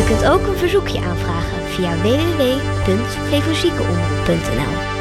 Je kunt ook een verzoekje aanvragen via www.flevoziekenomroep.nl.